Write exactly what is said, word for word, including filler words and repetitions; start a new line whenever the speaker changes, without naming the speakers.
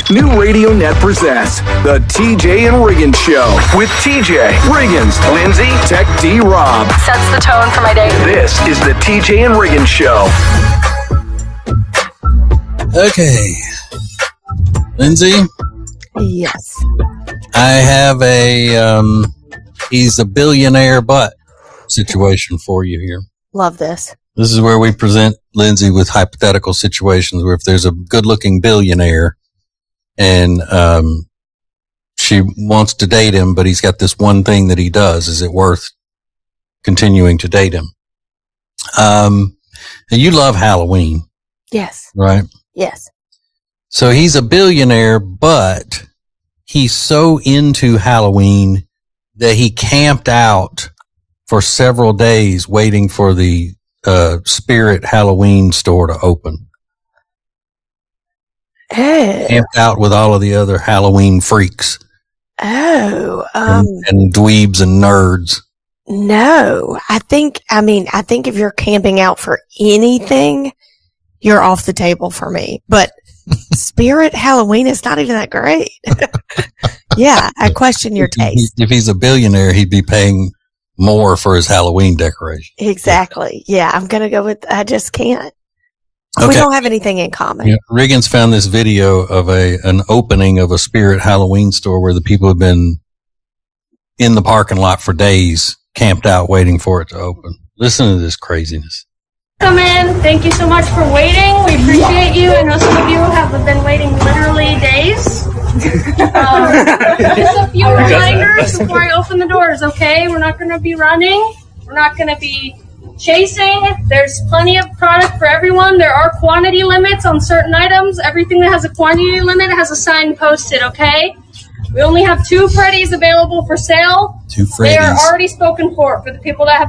New Radio Net presents The T J and Riggins Show with T J, Riggins, Lindsay, Tech D Rob.
Sets the tone for my day.
This is The T J and Riggins Show.
Okay. Lindsay?
Yes.
I have a, um, he's a billionaire but situation for you here.
Love this.
This is where we present Lindsay with hypothetical situations where if there's a good-looking billionaire and um, she wants to date him, but he's got this one thing that he does, is it worth continuing to date him? Um, and you love Halloween,
Yes.
right?
Yes.
So he's a billionaire, but he's so into Halloween that he camped out for several days waiting for the uh, Spirit Halloween store to open.
Oh.
Camped out with all of the other Halloween freaks
Oh. Um,
and, and dweebs and nerds.
no. I think, I mean, I think if you're camping out for anything, you're off the table for me. But Spirit Halloween is not even that great. Yeah, I question your
If he-
taste.
If he's a billionaire, he'd be paying more for his Halloween decoration.
Exactly. Yeah, I'm going to go with, I just can't. We
Okay.
don't have anything in common.
Yeah, Riggins found this video of a an opening of a Spirit Halloween store where the people have been in the parking lot for days, camped out waiting for it to open. Listen to this craziness.
Come in. Thank you so much for waiting. We appreciate you. I know some of you have been waiting literally days. Um, just a few reminders before I open the doors, okay? We're not going to be running. We're not going to be chasing. There's plenty of product for everyone. There are quantity limits on certain items. Everything that has a quantity limit has a sign posted, okay? We only have two Freddies available for sale.
Two
They are
Freddies.
already spoken for, for the people that have